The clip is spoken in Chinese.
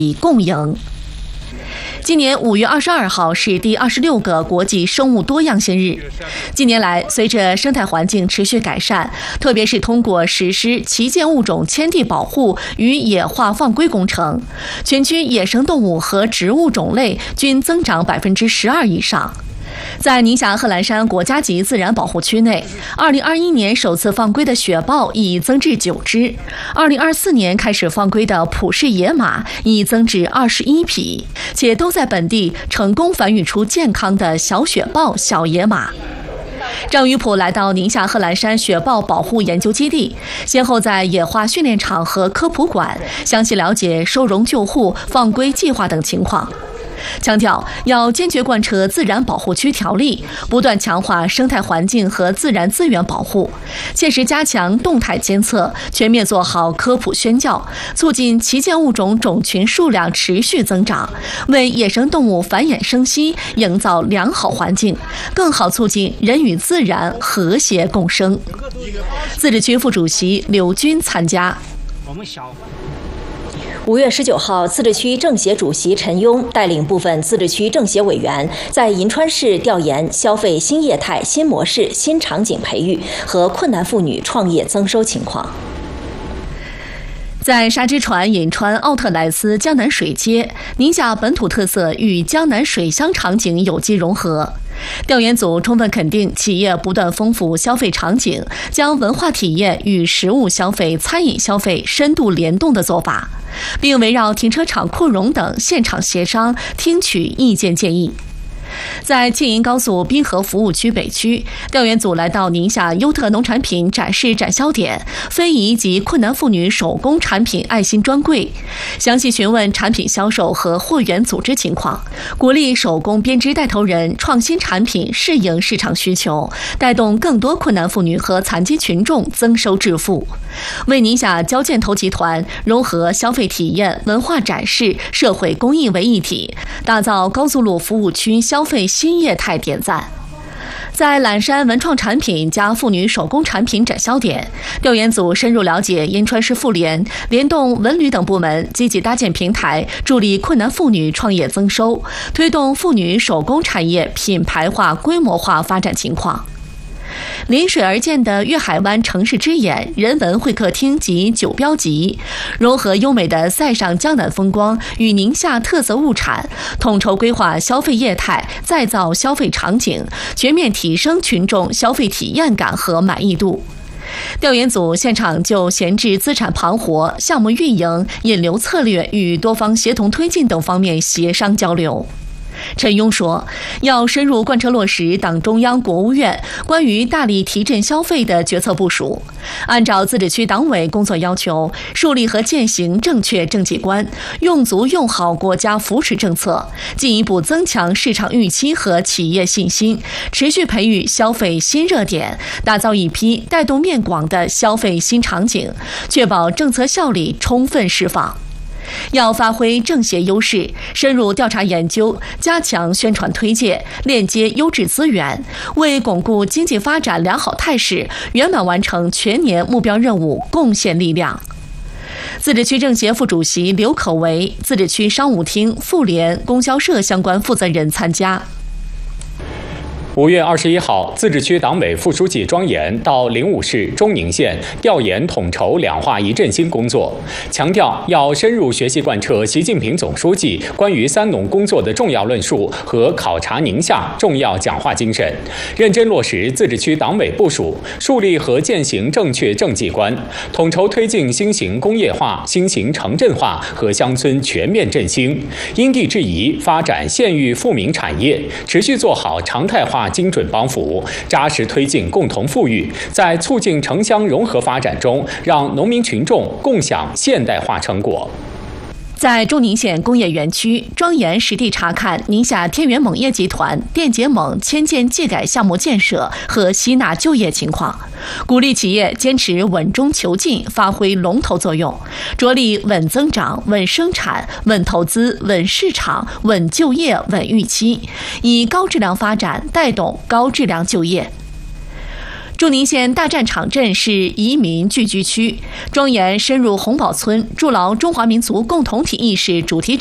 共赢。今年5月22号是第26个国际生物多样性日。近年来，随着生态环境持续改善，特别是通过实施旗舰物种迁地保护与野化放归工程，全区野生动物和植物种类均增长12%以上。在宁夏贺兰山国家级自然保护区内，2021年首次放归的雪豹已增至9只，2024年开始放归的普氏野马已增至21匹，且都在本地成功繁育出健康的小雪豹、小野马。张于普来到宁夏贺兰山雪豹保护研究基地，先后在野化训练场和科普馆详细了解收容救护、放归计划等情况。强调要坚决贯彻自然保护区条例，不断强化生态环境和自然资源保护，切实加强动态监测，全面做好科普宣教，促进旗舰物种种群数量持续增长，为野生动物繁衍生息营造良好环境，更好促进人与自然和谐共生。自治区副主席刘军参加。 5月19号，自治区政协主席陈庸带领部分自治区政协委员在银川市调研消费新业态、新模式、新场景培育和困难妇女创业增收情况。 在沙之船银川奥特莱斯江南水街，宁夏本土特色与江南水乡场景有机融合。调研组充分肯定企业不断丰富消费场景，将文化体验与食物消费、餐饮消费深度联动的做法，并围绕停车场扩容等现场协商，听取意见建议。在庆银高速滨河服务区北区，调研组来到宁夏优特农产品展示展销点、非遗及困难妇女手工产品爱心专柜，详细询问产品销售和货源组织情况，鼓励手工编织带头人创新产品适应市场需求，带动更多困难妇女和残疾群众增收致富，为宁夏交建投集团融合消费体验、文化展示、社会公益为一体，打造高速路服务区消费新业态点赞。在揽山文创产品加妇女手工产品展销点，调研组深入了解银川市妇联联动文旅等部门，积极搭建平台，助力困难妇女创业增收，推动妇女手工产业品牌化、规模化发展情况。临水而建的粤海湾城市之眼人文会客厅及酒标集，融合优美的塞上江南风光与宁夏特色物产，统筹规划消费业态，再造消费场景，全面提升群众消费体验感和满意度。调研组现场就闲置资产盘活、项目运营、引流策略与多方协同推进等方面协商交流。陈庸说，要深入贯彻落实党中央、国务院关于大力提振消费的决策部署，按照自治区党委工作要求，树立和践行正确政绩观，用足用好国家扶持政策，进一步增强市场预期和企业信心，持续培育消费新热点，打造一批带动面广的消费新场景，确保政策效力充分释放。要发挥政协优势，深入调查研究，加强宣传推介，链接优质资源，为巩固经济发展良好态势，圆满完成全年目标任务贡献力量。自治区政协副主席刘可为、自治区商务厅、妇联、供销社相关负责人参加。 5月21号，自治区党委副书记庄严到灵武市、中宁县调研统筹两化一振兴工作，强调要深入学习贯彻习近平总书记关于三农工作的重要论述和考察宁夏重要讲话精神，认真落实自治区党委部署，树立和践行正确政绩观，统筹推进新型工业化、新型城镇化和乡村全面振兴，因地制宜发展县域富民产业，持续做好常态化精准帮扶，扎实推进共同富裕，在促进城乡融合发展中，让农民群众共享现代化成果。 在中宁县工业园区，庄严实地查看宁夏天元锰业集团电解锰迁建技改项目建设和吸纳就业情况，鼓励企业坚持稳中求进，发挥龙头作用，着力稳增长、稳生产、稳投资、稳市场、稳就业、稳预期，以高质量发展带动高质量就业。 祝宁县大战场镇是移民聚居区，庄严深入红堡村，筑牢中华民族共同体意识主题